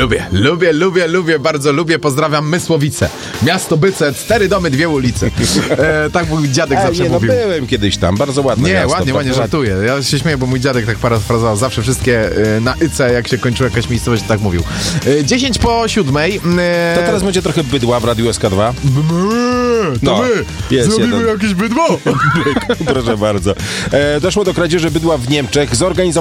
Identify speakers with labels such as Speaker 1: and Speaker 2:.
Speaker 1: Lubię, bardzo lubię. Pozdrawiam Mysłowice. Miasto Byce, 4 domy, 2 ulice. Tak mój dziadek zawsze mówił.
Speaker 2: Byłem kiedyś tam, bardzo ładne
Speaker 1: Nie,
Speaker 2: miasto,
Speaker 1: ładnie, żartuję. Ja się śmieję, bo mój dziadek tak parafrazował. Zawsze wszystkie na Ice, jak się kończyła jakaś miejscowość, tak mówił. 10:07.
Speaker 2: To teraz będzie trochę bydła w Radiu SK2.
Speaker 1: Zrobimy jakieś bydło.
Speaker 2: Proszę bardzo. Doszło do kradzieży bydła w Niemczech.